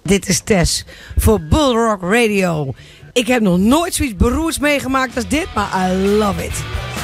Dit is Tess voor Bull Rock Radio. Ik heb nog nooit zoiets beroerds meegemaakt als dit, maar I love it.